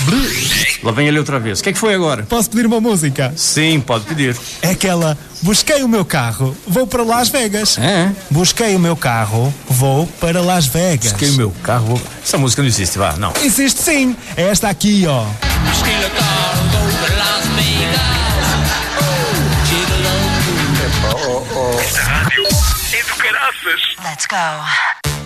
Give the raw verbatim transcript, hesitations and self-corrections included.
Lá vem ele outra vez. O que é que foi agora? Posso pedir uma música? Sim, pode pedir. É aquela: busquei o meu carro, vou para Las Vegas. É? Busquei o meu carro, vou para Las Vegas. Busquei o meu carro. Essa música não existe, vá, não. Existe sim. É esta aqui, ó. Busquei o carro, vou para Las Vegas. Esta rádio é do caraças. Let's go.